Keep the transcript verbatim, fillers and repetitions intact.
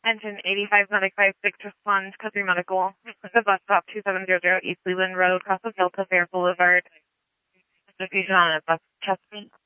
Engine eighty-five Medic five six, respond, Country Medical. The bus stop two seven zero zero East Leland Road, Cross of Delta Fair Boulevard. Diffusion on a bus chest.